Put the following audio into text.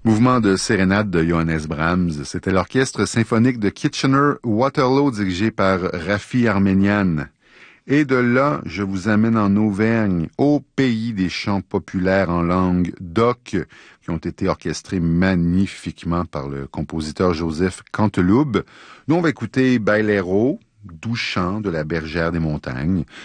Mouvement de sérénade de Johannes Brahms. C'était l'orchestre symphonique de Kitchener-Waterloo dirigé par Raffi Armenian. Et de là, je vous amène en Auvergne, au pays des chants populaires en langue d'oc, qui ont été orchestrés magnifiquement par le compositeur Joseph Canteloube. Nous, on va écouter Bailero, doux chant de la bergère des montagnes.